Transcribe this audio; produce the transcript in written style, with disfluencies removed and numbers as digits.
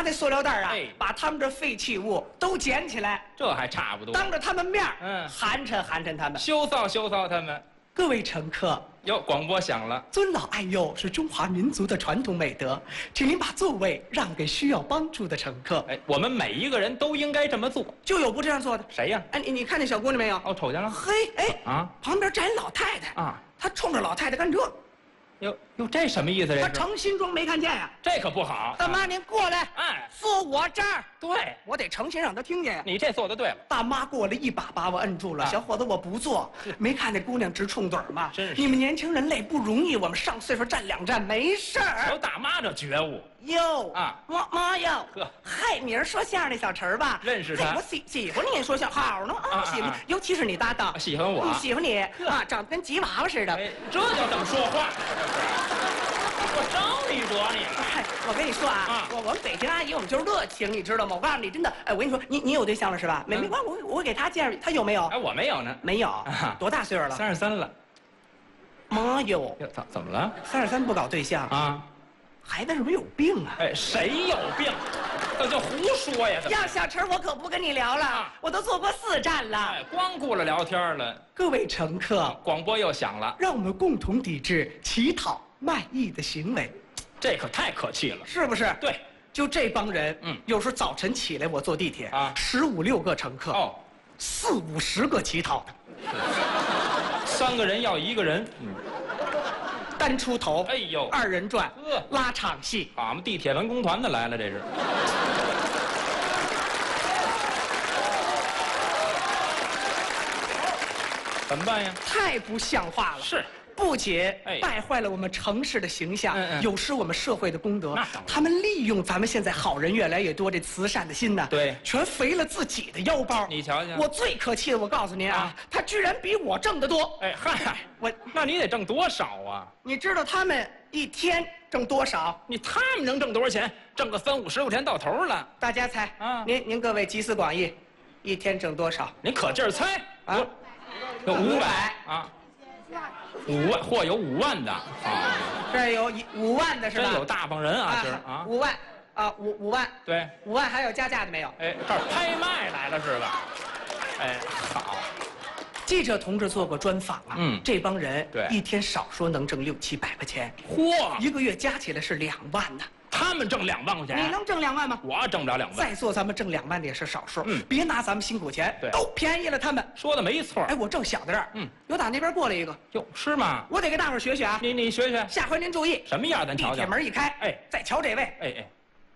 拿那塑料袋啊， 哎把他们这废弃物都捡起来， 这还差不多。 当着他们面寒碜他们。 羞臊羞臊他们。 各位乘客， 哟，广播响了。 尊老爱幼是中华民族的传统美德，请您把座位让给需要帮助的乘客。 哎，我们每一个人都应该这么做。 就有不这样做的？ 谁呀？ 哎，你看那小姑娘没有？ 哦，瞅见了。 嘿，哎啊， 旁边站一老太太啊， 她冲着老太太干这个。 哟，这什么意思？这她是？ 诚心装没看见呀。 这可不好。 大妈，您过来， 哎， 坐我这儿。 对， 我得诚心让她听见呀。 你这做的对了。 大妈过来一把把我摁住了，小伙子，我不坐。没看那姑娘直冲嘴吗？ 真是。 你们年轻人累不容易，我们上岁数站两站没事儿。 有大妈这觉悟。 哟啊， 妈哟， 呵， 嗨，你是说相声那小陈吧？ 认识他， 我喜欢你说相声好呢啊，喜欢，尤其是你搭档， 喜欢我， 喜欢你啊，长得跟吉娃娃似的。 哎，这叫怎么说话？我招你惹你了？ 哎，我跟你说啊，我们北京阿姨我们就是热情，你知道吗？我告诉你，真的，哎，我跟你说，你有对象了是吧？没关系，我给他介绍，他有没有？ 哎，我没有呢。 没有，多大岁数了 ？33了。 妈哟， 怎么了 ？33不搞对象啊？ 孩子是不是有病啊？ 哎，谁有病？这就胡说呀！ 要小陈，我可不跟你聊了，我都坐过4站了。 哎，光顾了聊天了。 各位乘客， 广播又响了， 让我们共同抵制乞讨卖艺的行为。 这可太可气了， 是不是？ 对， 就这帮人，有时候早晨起来我坐地铁啊，15、16个乘客，哦，40、50个乞讨的 ，3个人要1个人， 单出头， 哎呦 ，2人转，拉场戏。 俺们地铁文工团的来了，这是。怎么办呀？ 太不像话了。 是。 不仅败坏了我们城市的形象，有失我们社会的公德。他们利用咱们现在好人越来越多，这慈善的心呢，对，全肥了自己的腰包。你瞧瞧，我最可气的，我告诉您啊，他居然比我挣得多。 哎嗨，那你得挣多少啊？ 你知道他们一天挣多少？ 他们能挣多少钱？挣个30、50块钱到头了。 大家猜啊？您各位集思广益，一天挣多少？ 您可劲儿猜啊！有500啊。5万，嚯，有5万的啊！ 这有5万的是吧？ 真有大帮人啊！这啊 ，5万啊，5万， 对 ，5万还有加价的没有？ 哎，这儿拍卖来了是吧？哎，好。 记者同志做过专访啊，这帮人对一天少说能挣6、700块钱， 嚯， 一个月加起来是2万呢。 他们挣2万块钱， 你能挣2万吗？ 我挣不了2万。 在座咱们挣2万的也是少数，别拿咱们辛苦钱，都便宜了他们。 说的没错。 哎，我正想在这儿，有打那边过来一个， 哟，是吗？ 我得给大伙学学啊。 你学学， 下回您注意， 什么样咱瞧瞧。 地铁门一开，哎，再瞧这位， 哎哎。